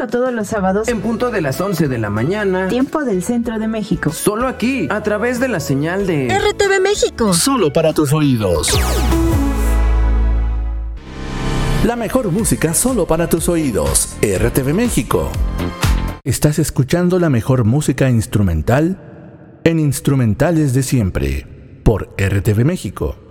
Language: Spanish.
Escúchalo todos los sábados en punto de las 11 de la mañana, tiempo del Centro de México. Solo aquí, a través de la señal de RTV México. Solo para tus oídos. La mejor música solo para tus oídos. RTV México. Estás escuchando la mejor música instrumental en Instrumentales de Siempre por RTV México.